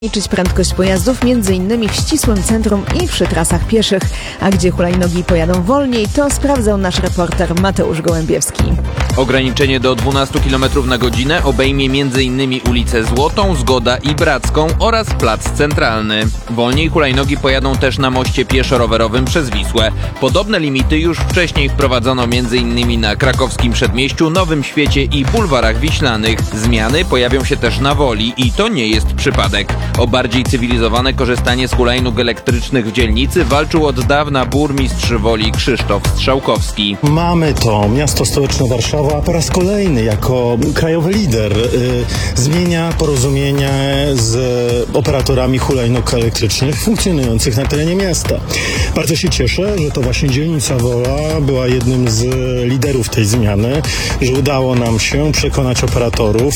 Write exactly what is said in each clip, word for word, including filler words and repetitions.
Liczyć prędkość pojazdów między innymi w ścisłym centrum i przy trasach pieszych, a gdzie hulajnogi pojadą wolniej, to sprawdzał nasz reporter Mateusz Gołębiewski. Ograniczenie do dwunastu kilometrów na godzinę obejmie między innymi ulicę Złotą, Zgoda i Bracką oraz Plac Centralny. Wolniej hulajnogi pojadą też na moście pieszo-rowerowym przez Wisłę. Podobne limity już wcześniej wprowadzono między innymi na krakowskim Przedmieściu, Nowym Świecie i bulwarach wiślanych. Zmiany pojawią się też na Woli i to nie jest przypadek. O bardziej cywilizowane korzystanie z hulajnóg elektrycznych w dzielnicy walczył od dawna burmistrz Woli Krzysztof Strzałkowski. Mamy to. Miasto stołeczne Warszawa po raz kolejny jako krajowy lider y, zmienia porozumienie z operatorami hulajnóg elektrycznych funkcjonujących na terenie miasta. Bardzo się cieszę, że to właśnie dzielnica Wola była jednym z liderów tej zmiany, że udało nam się przekonać operatorów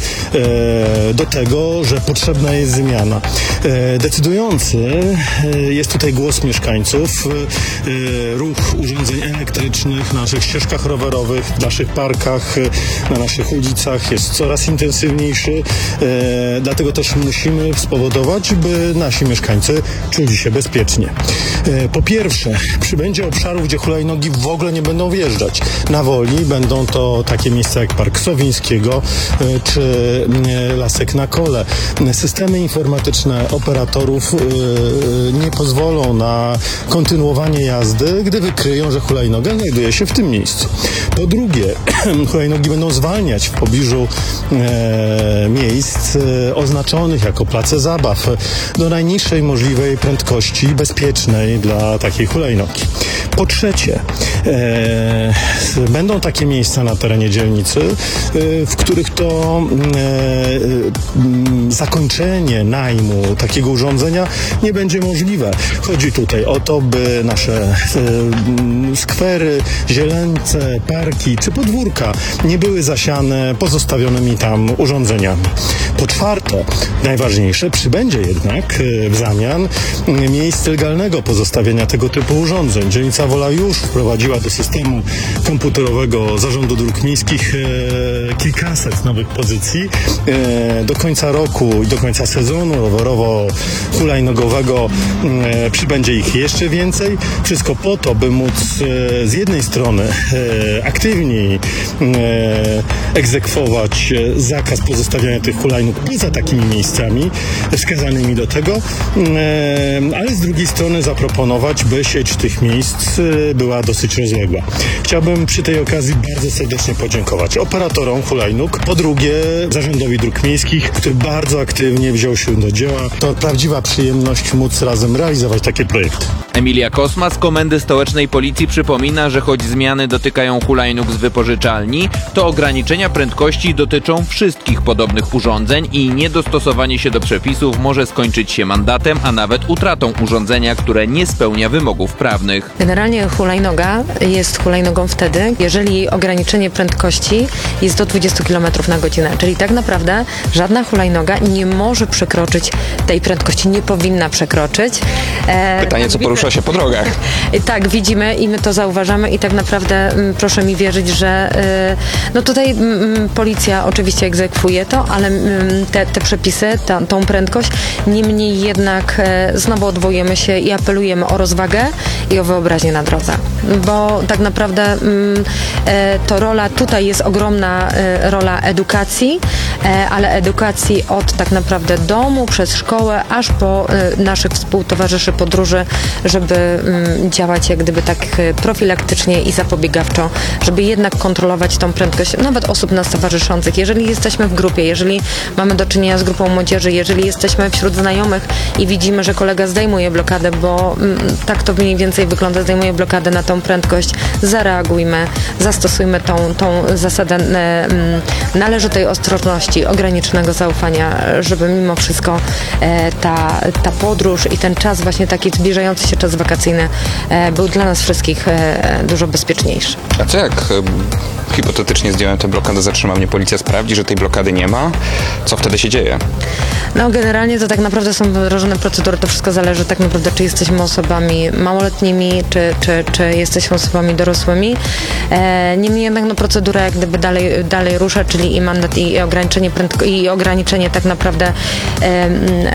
y, do tego, że potrzebna jest zmiana. Decydujący jest tutaj głos mieszkańców, ruch urządzeń elektrycznych na naszych ścieżkach rowerowych, w naszych parkach, na naszych ulicach jest coraz intensywniejszy, dlatego też musimy spowodować, by nasi mieszkańcy czuli się bezpiecznie. Po pierwsze, przybędzie obszarów, gdzie hulajnogi w ogóle nie będą wjeżdżać. Na Woli będą to takie miejsca jak Park Sowińskiego czy Lasek na Kole. Systemy informatyczne operatorów yy, nie pozwolą na kontynuowanie jazdy, gdy wykryją, że hulajnoga znajduje się w tym miejscu. Po drugie, hulajnogi będą zwalniać w pobliżu e, miejsc e, oznaczonych jako place zabaw do najniższej możliwej prędkości bezpiecznej dla takiej hulajnogi. Po trzecie, e, będą takie miejsca na terenie dzielnicy, e, w których to e, e, zakończenie najmu takiego urządzenia nie będzie możliwe. Chodzi tutaj o to, by nasze e, skwery, zielence, parki czy podwórka nie były zasiane pozostawionymi tam urządzeniami. Po czwarte, najważniejsze, przybędzie jednak e, w zamian miejsc legalnego pozostawienia tego typu urządzeń. Dzielnica Wola już wprowadziła do systemu komputerowego Zarządu Dróg Miejskich e, kilkaset nowych pozycji. E, do końca roku i do końca sezonu rowerowo-hulajnogowego e, przybędzie ich jeszcze więcej. Wszystko po to, by móc e, z jednej strony e, aktywniej e, egzekwować e, zakaz pozostawiania tych hulajnóg poza takimi miejscami wskazanymi do tego, e, ale z drugiej strony zaproponować, by sieć tych miejsc e, była dosyć rozległa. Chciałbym przy tej okazji bardzo serdecznie podziękować operatorom hulajnóg, po drugie Zarządowi Dróg Miejskich, który bardzo aktywnie wziął się do dzieła. To prawdziwa przyjemność móc razem realizować takie projekty. Emilia Kosma z Komendy Stołecznej Policji przypomina, że choć zmiany dotykają hulajnóg z wypożyczalni, to ograniczenia prędkości dotyczą wszystkich podobnych urządzeń i niedostosowanie się do przepisów może skończyć się mandatem, a nawet utratą urządzenia, które nie spełnia wymogów prawnych. Generalnie hulajnoga jest hulajnogą wtedy, jeżeli ograniczenie prędkości jest do dwudziestu kilometrów na godzinę, czyli tak naprawdę żadna hulajnoga nie może przekroczyć tej prędkości, nie powinna przekroczyć. E, Pytanie, co porusza się po drogach. Tak, widzimy i my to zauważamy i tak naprawdę m, proszę mi wierzyć, że y, no tutaj m, policja oczywiście egzekwuje to, ale m, te, te przepisy, ta, tą prędkość, niemniej jednak y, znowu odwołujemy się i apelujemy o rozwagę i o wyobraźnię na drodze, bo tak naprawdę m, y, to rola, tutaj jest ogromna y, rola edukacji, y, ale edukacji od tak naprawdę domu, przez szkołę, aż po y, naszych współtowarzyszy podróży, żeby y, działać jak gdyby tak y, profilaktycznie i zapobiegawczo, żeby jednak kontrolować tą prędkość nawet osób nas towarzyszących. Jeżeli jesteśmy w grupie, jeżeli mamy do czynienia z grupą młodzieży, jeżeli jesteśmy wśród znajomych i widzimy, że kolega zdejmuje blokadę, bo y, tak to mniej więcej wygląda, zdejmuje blokadę na tą prędkość, zareagujmy, zastosujmy tą, tą zasadę y, należytej ostrożności, ograniczonego zaufania, żeby mimo wszystko e, ta, ta podróż i ten czas, właśnie taki zbliżający się czas wakacyjny e, był dla nas wszystkich e, dużo bezpieczniejszy. A co jak e, hipotetycznie zdjąłem tę blokadę, zatrzyma mnie policja, sprawdzi, że tej blokady nie ma? Co wtedy się dzieje? No generalnie to tak naprawdę są wdrożone procedury, to wszystko zależy tak naprawdę, czy jesteśmy osobami małoletnimi, czy, czy, czy jesteśmy osobami dorosłymi. E, niemniej jednak no, procedura jak gdyby dalej, dalej rusza, czyli i mandat, i ograniczenie prędko- i ograniczenie tak naprawdę e,